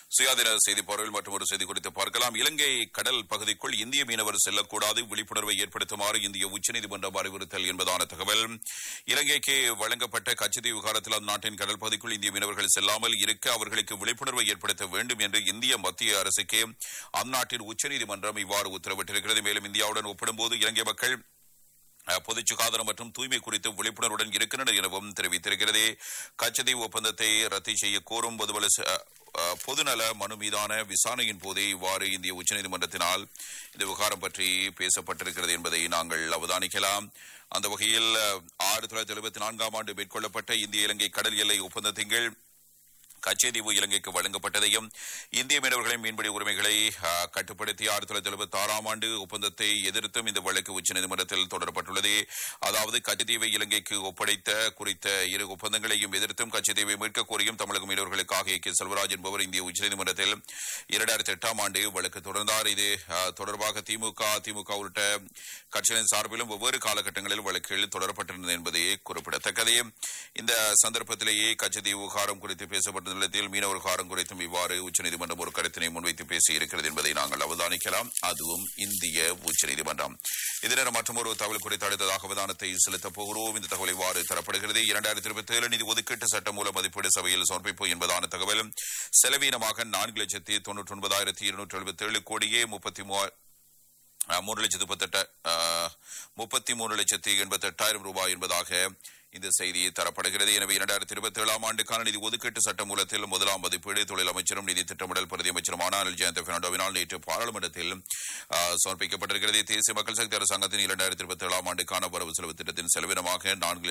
சுயாதீன செய்தி பார்வையில் மற்றும் ஒரு செய்தி குறித்து பார்க்கலாம். இலங்கை கடல் பகுதிக்குள் இந்திய மீனவர் செல்லக்கூடாது, விழிப்புணர்வை ஏற்படுத்துமாறு இந்திய உச்சநீதிமன்றம் அறிவுறுத்தல் என்பதான தகவல். இலங்கைக்கு வழங்கப்பட்ட கச்சத்தீவு விவகாரத்தில் அந்நாட்டின் கடல் பகுதிக்குள் இந்திய மீனவர்கள் செல்லாமல் இருக்க அவர்களுக்கு விழிப்புணர்வை ஏற்படுத்த வேண்டும் என்று இந்திய மத்திய அரசுக்கு அந்நாட்டின் உச்சநீதிமன்றம் இவ்வாறு உத்தரவிட்டிருக்கிறது. மேலும் இந்தியாவுடன் ஒப்பிடும்போது இலங்கை மக்கள் பொது சுகாதாரம் மற்றும் தூய்மை குறித்து விழிப்புணர்வுடன் இருக்கின்றனர் எனவும் தெரிவித்திருக்கிறது. கச்சத்தீவு ஒப்பந்தத்தை ரத்து செய்ய கோரும் பொதுநல மனு மீதான விசாரணையின் போதே இவ்வாறு இந்திய உச்சநீதிமன்றத்தினால் இந்த விவகாரம் பற்றி பேசப்பட்டிருக்கிறது என்பதை நாங்கள் அவதானிக்கலாம். அந்த வகையில் 1974 ஆண்டு மேற்கொள்ளப்பட்ட இந்திய இலங்கை கடல் எல்லை ஒப்பந்தத்தின் கீழ் கச்சத்தீவு இலங்கைக்கு வழங்கப்பட்டதையும் இந்திய மீனவர்களின் மீன்பிடி உரிமைகளை கட்டுப்படுத்தி 1976 ஆண்டு ஒப்பந்தத்தை எதிர்த்தும் இந்த வழக்கு உச்சநீதிமன்றத்தில் தொடரப்பட்டுள்ளது. அதாவது கச்சத்தீவை இலங்கைக்கு ஒப்படைத்த குறித்த இரு ஒப்பந்தங்களையும் எதிர்த்தும் கச்சத்தீவை மீட்க கோரியும் தமிழக மீனவர்களுக்காக கே செல்வராஜ் என்பவர் இந்திய உச்சநீதிமன்றத்தில் 2008 ஆண்டு வழக்கு தொடர்ந்தார். இது தொடர்பாக அதிமுக உள்ளிட்ட கட்சிகளின் சார்பிலும் ஒவ்வொரு காலகட்டங்களில் வழக்குகள் தொடரப்பட்டிருந்தது என்பதே குறிப்பிடத்தக்கது. இந்த சந்தர்ப்பத்திலேயே கச்சத்தீவு விவகாரம் குறித்து பேசப்பட்ட நிலையத்தில் மீனவர் விவகாரம் குறித்தும் இவ்வாறு உச்சநீதிமன்றம் ஒரு கருத்தினை முன்வைத்து பேசியிருக்கிறது என்பதை நாங்கள் அவதானிக்கலாம். அதுவும் இந்திய உச்சநீதிமன்றம். இதர மற்றொரு தகவல் குறித்து அடுத்ததாக அவதானத்தை செலுத்தப் போகிறோம். இந்த தகவல் இவ்வாறு தரப்படுகிறது. 2027 நிதி ஒதுக்கீட்டு சட்டம் மூலம் மதிப்பீடு சபையில் சமர்ப்பிப்பு என்பதான தகவல். செலவீனமாக 4,99,277 கோடியே 33,88,000 ரூபாய் என்பதாக இந்த செய்தி தரப்படுகிறது. எனவே 2027 ஆண்டுக்கான நிதி ஒதுக்கீட்டு சட்ட மூலத்தில் முதலாம் மதிப்பீடு தொழில் அமைச்சரும் நிதி திட்டமிடல் பிரதி அமைச்சருமான அனில் ஜெயந்த பெர்னாண்டோவினால் நேற்று பாராளுமன்றத்தில் சமர்ப்பிக்கப்பட்டிருக்கிறது. தேசிய மக்கள் சக்தி அரசாங்கத்தின் 2027 ஆண்டுக்கான வரவு செலவு திட்டத்தின் செலவினமாக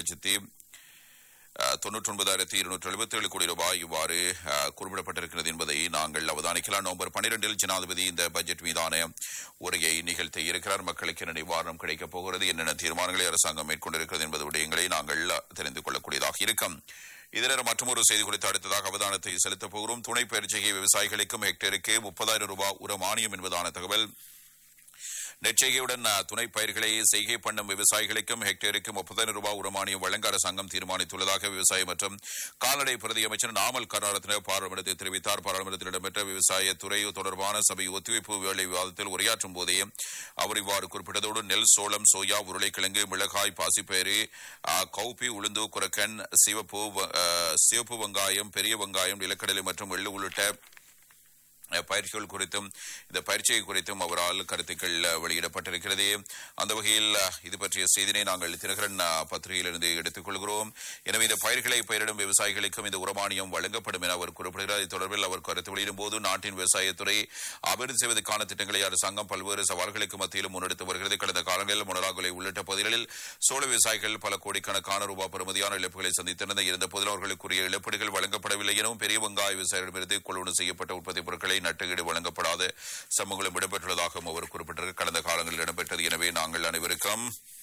4,99,277 கோடி ரூபாய் இவ்வாறு குறிப்பிடப்பட்டிருக்கிறது என்பதை நாங்கள் அவதானிக்கலாம். நவம்பர் 12 ஜனாதிபதி இந்த பட்ஜெட் மீதான உரையை நிகழ்த்த இருக்கிறார். மக்களுக்கு என்ன நிவாரணம் கிடைக்கப் போகிறது, என்னென்ன தீர்மானங்களை அரசாங்கம் மேற்கொண்டிருக்கிறது என்பது விடயங்களை நாங்கள் தெரிந்து கொள்ளக்கூடியதாக இருக்கும். இதர மற்றொரு செய்தி குறித்து அடுத்ததாக அவதானத்தை செலுத்தப் போகிறோம். துணை பயிற்சிகை விவசாயிகளுக்கும் ஹெக்டேருக்கு 30,000 ரூபாய் உர மானியம் என்பதான தகவல். நெற்செய்கையுடன் துணை பயிர்களை செய்கை பண்ணும் விவசாயிகளுக்கும் ஹெக்டேருக்கு 30,000 ரூபாய் உரமானியம் வழங்க அரசாங்கம் தீர்மானித்துள்ளதாக விவசாய மற்றும் கால்நடை பிரதி அமைச்சர் நாமல் கருணாரத்ன பாராளுமன்றத்தில் தெரிவித்தார். பாராளுமன்றத்தில் இடம்பெற்ற விவசாயத்துறை தொடர்பான சபை ஒத்திவைப்பு வேலை விவாதத்தில் உரையாற்றும் போதே அவர் இவ்வாறு குறிப்பிட்டதோடு நெல், சோளம், சோயா, உருளைக்கிழங்கு, மிளகாய், பாசிப்பயிறு, கௌப்பி, உளுந்து, குரக்கன், சிவப்பு வெங்காயம், பெரிய வெங்காயம், நிலக்கடலை மற்றும் எள்ளு உள்ளிட்ட பயிற்சிகள் குறித்தும் இந்த பயிற்சியை குறித்தும் அவரால் கருத்துக்கள் வெளியிடப்பட்டிருக்கிறது. அந்த வகையில் இது பற்றிய செய்தியை நாங்கள் தினகரன் பத்திரிகையிலிருந்து எடுத்துக் கொள்கிறோம். எனவே இந்த பயிர்களை பயிரிடும் விவசாயிகளுக்கும் இந்த உரமானியம் வழங்கப்படும் என அவர் குறிப்பிடுகிறார். இது தொடர்பில் அவர் கருத்து வெளியிடும் போது நாட்டின் விவசாயத்துறை அபிவிருத்தி செய்வதற்கான திட்டங்களை அரசாங்கம் பல்வேறு சவால்களுக்கு மத்தியிலும் முன்னெடுத்து வருகிறது. கடந்த காலங்களில் முனராகுலை உள்ளிட்ட பகுதிகளில் சோழ விவசாயிகள் பல கோடிக்கணக்கான ரூபாய் பெறுமதியான இழப்புகளை சந்தித்திருந்த இருந்த போதிலும் அவர்களுக்குரிய இழப்பீடுகள் வழங்கப்படவில்லை எனவும் பெரிய வெங்காய விவசாயிகளிடமிருந்து கொள்வனவு செய்யப்பட்ட உற்பத்தி பொருட்களை நட்டுக்கீடு வழங்கப்படாத சம்பவங்களும் இடம்பெற்றுள்ளதாகவும் அவர் குறிப்பிட்டார். கடந்த காலங்களில் இடம்பெற்றது. எனவே நாங்கள் அனைவருக்கும்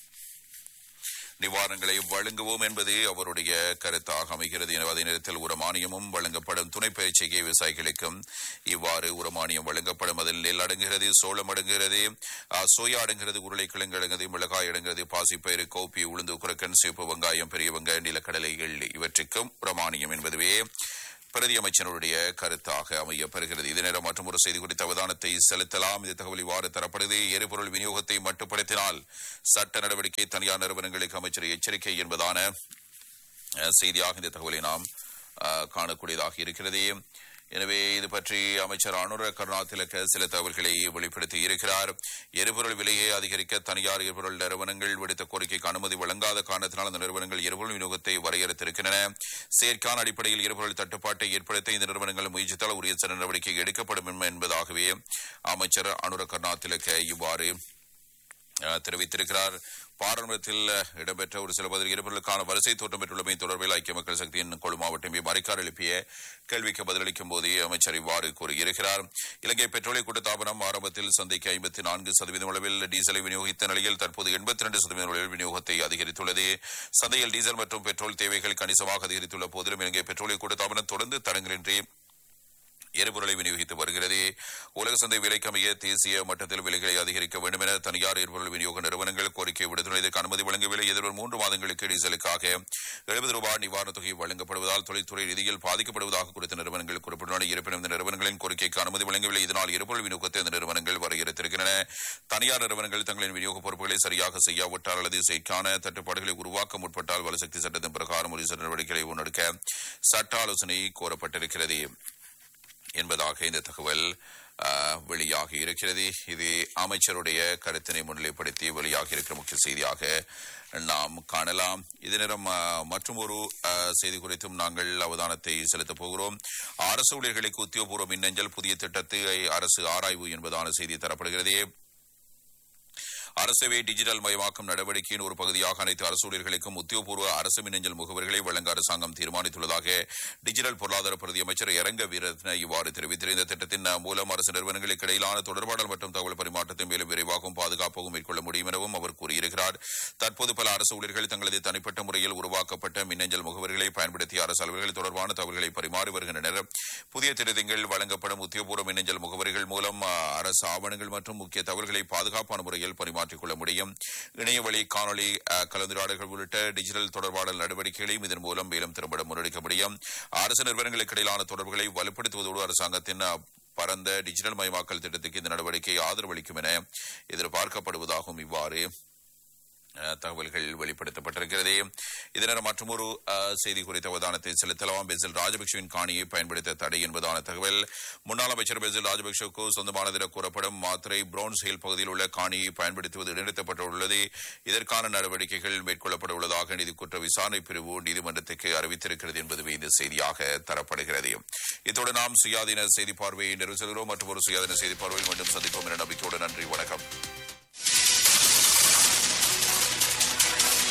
நிவாரணங்களை வழங்குவோம் என்பது அவருடைய கருத்தாக அமைகிறது. எனவே அதே நேரத்தில் உரமானியமும் வழங்கப்படும். துணை பயிற்சிகை விவசாயிகளுக்கும் இவ்வாறு உரமானியம் வழங்கப்படும். அதில் நெல் அடங்குகிறது, சோளம் அடங்குகிறது, சோயா அடங்குகிறது, உருளைக்கிழங்கு அடங்குகிறது, மிளகாய் அடங்குகிறது, பாசிப்பயிறு, கோப்பி, உளுந்து, குரக்கன், சிவப்பு வெங்காயம், பெரிய வெங்காயம், நிலக்கடலைகள் இவற்றுக்கும் உரமானியம் என்பதுவே பிரதி அமைச்சருடைய கருத்தாக அமையப்பெறுகிறது. இதே நேரம் மற்றும் ஒரு செய்தி குறித்த அவதானத்தை செலுத்தலாம். இந்த தகவல் இவ்வாறு தரப்படுது. எரிபொருள் விநியோகத்தை மட்டுப்படுத்தினால் சட்ட நடவடிக்கை தனியார் நிறுவனங்களுக்கு அமைச்சர் எச்சரிக்கை என்பதான செய்தியாக இந்த தகவலை நாம் காணக்கூடியதாக இருக்கிறது. எனவே இது பற்றி அமைச்சர் அனுர கருணாதிலக சில தகவல்களை வெளிப்படுத்தி இருக்கிறார். எரிபொருள் விலையை அதிகரிக்க தனியார் எரிபொருள் நிறுவனங்கள் விடுத்த கோரிக்கைக்கு அனுமதி வழங்காத காரணத்தினால் அந்த நிறுவனங்கள் எரிபொருள் விநியோகத்தை வரையறுத்திருக்கின்றன. செயற்கான அடிப்படையில் எரிபொருள் தட்டுப்பாட்டை ஏற்படுத்த இந்த நிறுவனங்கள் முயற்சித்தால் உரிய சட்ட நடவடிக்கை எடுக்கப்படும் என்பதாகவே அமைச்சர் அனுர கருணாதிலக இவ்வாறு தெரிவித்திருக்கிறார். பாராளுமன்றத்தில் இடம்பெற்ற ஒரு சில பதில் எரிபொருளுக்கான வரிசை தோற்றம் பெற்றுள்ளமை தொடர்பில் ஐக்கிய மக்கள் சக்தியின் கொழு மாவட்டம் மறைக்கார் எழுப்பிய கேள்விக்கு பதிலளிக்கும் போதே அமைச்சர் இவ்வாறு கூறியிருக்கிறார். இலங்கை பெட்ரோலிய கூட்டுத்தாபனம் ஆரம்பத்தில் சந்தைக்கு 54% அளவில் டீசலை விநியோகித்த நிலையில் தற்போது 82% அளவில் விநியோகத்தை அதிகரித்துள்ளது. சந்தையில் டீசல் மற்றும் பெட்ரோல் தேவைகள் கணிசமாக அதிகரித்துள்ள போதிலும் இலங்கை பெட்ரோலிய கூட்டுத்தாபனம் தொடர்ந்து தடங்களின்றி எரிபொருளை விநியோகித்து வருகிறது. உலக சந்தை விலைக்கு அமைய தேசிய மட்டத்தில் விலைகளை அதிகரிக்க வேண்டும் என தனியார் எரிபொருள் விநியோக நிறுவனங்கள் கோரிக்கை விடுத்துள்ளன. இதற்கு அனுமதி வழங்கவில்லை. எதிர்வரும் 3 மாதங்களுக்கு டீசலுக்காக ₹70 நிவாரணத் தொகை வழங்கப்படுவதால் தொழில்துறை ரீதியில் பாதிக்கப்படுவதாக குறித்த நிறுவனங்கள் குறிப்பிட்டுள்ளன. இருப்பினும் இந்த நிறுவனங்களின் கோரிக்கைக்கு அனுமதி வழங்கவில்லை. இதனால் எரிபொருள் விநியோகத்தை இந்த நிறுவனங்கள் வரையறுத்திருக்கின்றன. தனியார் நிறுவனங்கள் தங்களின் விநியோக பொறுப்புகளை சரியாக செய்யாவிட்டால் அல்லது செயற்கான தட்டுப்பாடுகளை உருவாக்க முற்பட்டால் வலுசக்தி சட்டத்தின் பிரகாரம் ஒரு நடவடிக்கைகளை முன்னெடுக்க சட்ட ஆலோசனை கோரப்பட்டிருக்கிறது என்பதாக இந்த தகவல் வெளியாகி இருக்கிறது. இது அமைச்சருடைய கருத்தினை முன்னிலைப்படுத்தி வெளியாகி இருக்கிற முக்கிய செய்தியாக நாம் காணலாம். இதே நேரம் மற்றும் ஒரு செய்தி குறித்தும் நாங்கள் அவதானத்தை செலுத்தப் போகிறோம். அரசு ஊழியர்களுக்கு உத்தியோகபூர்வ மின்னஞ்சல் புதிய திட்டத்தை அரசு ஆராய்வு என்பதான செய்தி தரப்படுகிறது. அரசவை டிஜிட்டல் மயமாக்கும் நடவடிக்கையின் ஒரு பகுதியாக அனைத்து அரசு ஊழியர்களுக்கும் உத்தியோகபூர்வ அரசு மின்னஞ்சல் முகவர்களை வழங்க அரசாங்கம் தீர்மானித்துள்ளதாக டிஜிட்டல் பொருளாதார பிரதி அமைச்சர் இரங்க வீரத்ன இவ்வாறு தெரிவித்தார். இந்த திட்டத்தின் மூலம் அரசு நிறுவனங்களுக்கு இடையிலான தொடர்பாடல் மற்றும் தகவல் பரிமாற்றத்தை மேலும் விரைவாகவும் பாதுகாப்பாகவும் மேற்கொள்ள முடியும் எனவும் அவர் கூறியிருக்கிறார். தற்போது பல அரசு ஊழியர்கள் தங்களது தனிப்பட்ட முறையில் உருவாக்கப்பட்ட மின்னஞ்சல் முகவர்களை பயன்படுத்தி அரசு அலுவலர்கள் தொடர்பான தகவல்களை பரிமாறி வருகின்றனர். புதிய திட்டங்கள் வழங்கப்படும் உத்தியோகபூர்வ மின்னஞ்சல் முகவர்கள் மூலம் அரசு ஆவணங்கள் மற்றும் முக்கிய தகவல்களை பாதுகாப்பான முறையில் பரிமாற்றிக் கொள்ள முடியும். இணையவழி காணொலி கலந்துரையாடல்கள் உள்ளிட்ட டிஜிட்டல் தொடர்பாடல் நடவடிக்கைகளையும் இதன் மூலம் மேலும் திறம்பட முன்னெடுக்க முடியும். அரசு நிறுவனங்களுக்கு இடையிலான தொடர்புகளை வலுப்படுத்துவதோடு அரசாங்கத்தின் பரந்த டிஜிட்டல் மயமாக்கல் திட்டத்துக்கு இந்த நடவடிக்கை ஆதரவளிக்கும் என எதிர்பார்க்கப்படுவதாகவும் இவ்வாறு தகவல்கள் வெளிப்படுத்தப்பட்டிருக்கிறது. இதனால் மற்றொரு செய்தி குறித்த அவதானத்தை செலுத்தலாம். பெசில் ராஜபக்சவின் காணியை பயன்படுத்த தடை என்பதான தகவல். முன்னாள் அமைச்சர் பெசில் ராஜபக்சவுக்கு சொந்தமானதென கூறப்படும் மாத்திரை பிரவுன்ஸ் ஹில் பகுதியில் உள்ள காணியை பயன்படுத்துவது இடைநிறுத்தப்பட்டுள்ளது. இதற்கான நடவடிக்கைகள் மேற்கொள்ளப்பட உள்ளதாக நீதி குற்ற விசாரணை பிரிவு நீதிமன்றத்துக்கு அறிவித்திருக்கிறது என்பதுவே இந்த செய்தியாக தரப்படுகிறது. இத்தோடு நாம் சுயாதீன செய்தி பார்வையை நிறைவு செய்கிறோம். மற்றும் ஒரு சுயாதீன செய்தி பார்வையில் மீண்டும் சந்திப்போம் என நம்பிக்கையோடு நன்றி, வணக்கம்.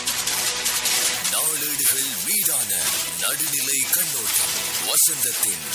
நாளேடுகள் மீதான நடுநிலை கண்ணோட்டம் வசந்தத்தின்